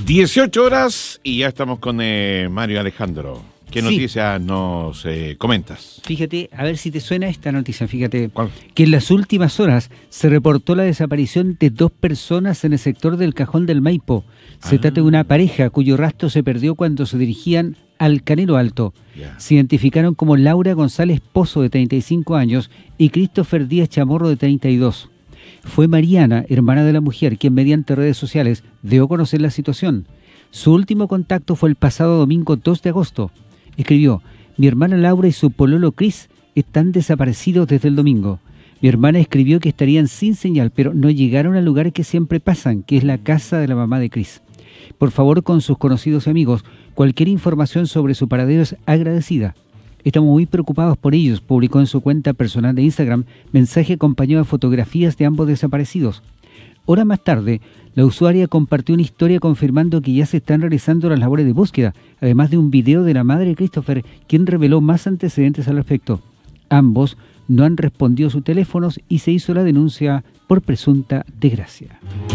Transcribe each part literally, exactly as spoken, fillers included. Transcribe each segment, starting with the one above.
dieciocho horas y ya estamos con eh, Mario Alejandro. ¿Qué Sí. noticias nos eh, comentas? Fíjate, a ver si te suena esta noticia. Fíjate ¿Cuál? que en las últimas horas se reportó la desaparición de dos personas en el sector del Cajón del Maipo. Se Ah. trata de una pareja cuyo rastro se perdió cuando se dirigían al Canelo Alto. Ya. Se identificaron como Laura González Pozo, de treinta y cinco años, y Christopher Díaz Chamorro, de treinta y dos. Fue Mariana, hermana de la mujer, quien mediante redes sociales dio a conocer la situación. Su último contacto fue el pasado domingo dos de agosto. Escribió: mi hermana Laura y su pololo Chris están desaparecidos desde el domingo. Mi hermana escribió que estarían sin señal, pero no llegaron al lugar que siempre pasan, que es la casa de la mamá de Chris. Por favor, con sus conocidos y amigos, cualquier información sobre su paradero es agradecida. Estamos muy preocupados por ellos, publicó en su cuenta personal de Instagram mensaje acompañado de fotografías de ambos desaparecidos. Horas más tarde, la usuaria compartió una historia confirmando que ya se están realizando las labores de búsqueda, además de un video de la madre de Christopher, quien reveló más antecedentes al respecto. Ambos no han respondido sus teléfonos y se hizo la denuncia por presunta desgracia.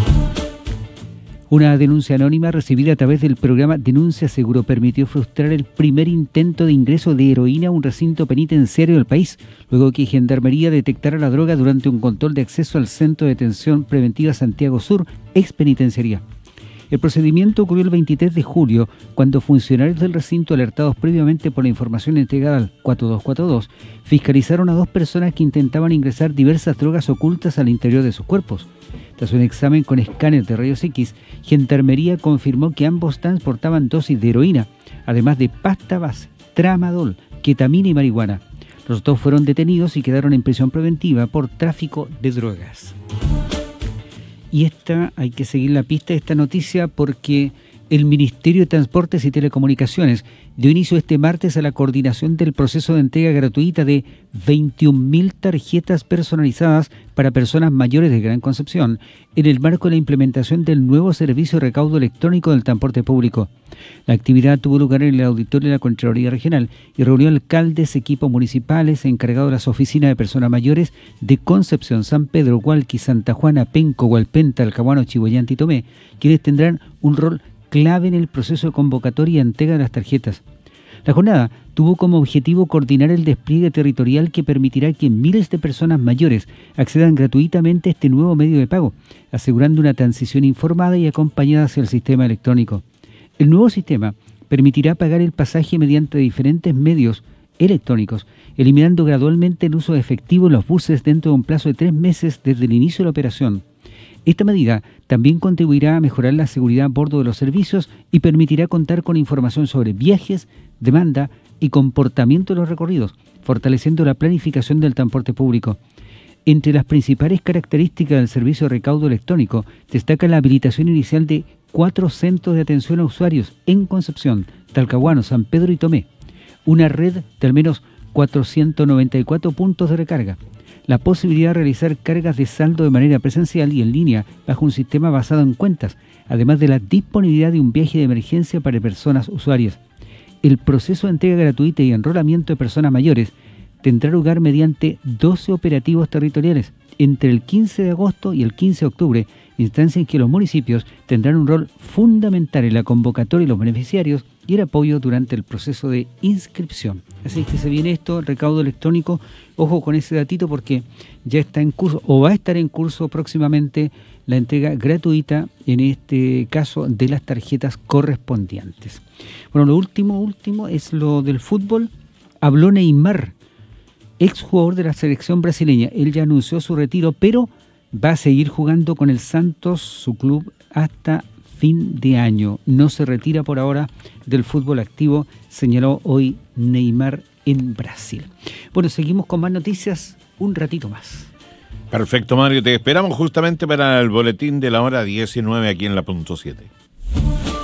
Una denuncia anónima recibida a través del programa Denuncia Seguro permitió frustrar el primer intento de ingreso de heroína a un recinto penitenciario del país, luego que Gendarmería detectara la droga durante un control de acceso al Centro de Detención Preventiva Santiago Sur, ex penitenciaría. El procedimiento ocurrió el veintitrés de julio, cuando funcionarios del recinto, alertados previamente por la información entregada al cuatro dos cuatro dos, fiscalizaron a dos personas que intentaban ingresar diversas drogas ocultas al interior de sus cuerpos. Tras un examen con escáner de rayos X, Gendarmería confirmó que ambos transportaban dosis de heroína, además de pasta base, tramadol, ketamina y marihuana. Los dos fueron detenidos y quedaron en prisión preventiva por tráfico de drogas. Y esta, hay que seguir la pista de esta noticia porque el Ministerio de Transportes y Telecomunicaciones dio inicio este martes a la coordinación del proceso de entrega gratuita de veintiún mil tarjetas personalizadas para personas mayores de Gran Concepción, en el marco de la implementación del nuevo servicio de recaudo electrónico del transporte público. La actividad tuvo lugar en el auditorio de la Contraloría Regional y reunió alcaldes, equipos municipales, encargados de las oficinas de personas mayores de Concepción, San Pedro, Hualqui, Santa Juana, Penco, Hualpén, Talcahuano, Chihue y Tomé, quienes tendrán un rol clave en el proceso de convocatoria y entrega de las tarjetas. La jornada tuvo como objetivo coordinar el despliegue territorial que permitirá que miles de personas mayores accedan gratuitamente a este nuevo medio de pago, asegurando una transición informada y acompañada hacia el sistema electrónico. El nuevo sistema permitirá pagar el pasaje mediante diferentes medios electrónicos, eliminando gradualmente el uso de efectivo en los buses dentro de un plazo de tres meses desde el inicio de la operación. Esta medida también contribuirá a mejorar la seguridad a bordo de los servicios y permitirá contar con información sobre viajes, demanda y comportamiento de los recorridos, fortaleciendo la planificación del transporte público. Entre las principales características del servicio de recaudo electrónico destaca la habilitación inicial de cuatro centros de atención a usuarios en Concepción, Talcahuano, San Pedro y Tomé, una red de al menos cuatrocientos noventa y cuatro puntos de recarga, la posibilidad de realizar cargas de saldo de manera presencial y en línea bajo un sistema basado en cuentas, además de la disponibilidad de un viaje de emergencia para personas usuarias. El proceso de entrega gratuita y enrolamiento de personas mayores tendrá lugar mediante doce operativos territoriales entre el quince de agosto y el quince de octubre, instancia en que los municipios tendrán un rol fundamental en la convocatoria de los beneficiarios y el apoyo durante el proceso de inscripción. Así que se viene esto, el recaudo electrónico. Ojo con ese datito porque ya está en curso o va a estar en curso próximamente la entrega gratuita, en este caso, de las tarjetas correspondientes. Bueno, lo último, último es lo del fútbol. Habló Neymar, exjugador de la selección brasileña. Él ya anunció su retiro, pero va a seguir jugando con el Santos, su club, hasta fin de año. No se retira por ahora del fútbol activo, señaló hoy Neymar en Brasil. Bueno, seguimos con más noticias un ratito más. Perfecto, Mario. Te esperamos justamente para el boletín de la hora diecinueve aquí en la punto siete.